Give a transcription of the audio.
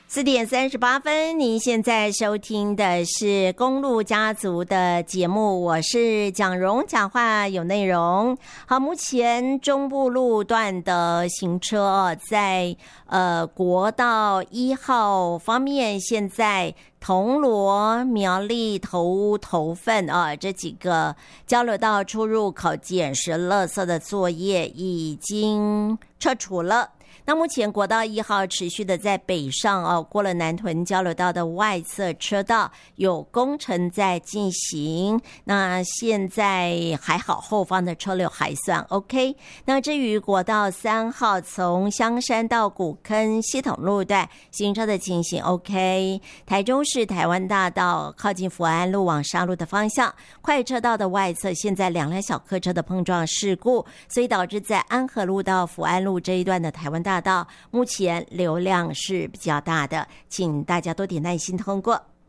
4:38，您现在收听的是公路家族的节目，我是蒋蓉，讲话有内容。好，目前中部路段的行车在国道1号方面，现在铜锣、苗栗、头屋、头份这几个交流道出入口捡拾垃圾的作业已经撤除了。那目前国道1号持续的在北上过了南屯交流道的外侧车道有工程在进行，那现在还好，后方的车流还算 OK。 那至于国道3号从香山到古坑系统路段行车的情形 OK。 台中市台湾大道靠近福安路往沙鹿的方向快车道的外侧现在2辆小客车的碰撞事故，所以导致在安和路到福安路这一段的台湾大道目前流量是比较大的，请大家多点耐心通过。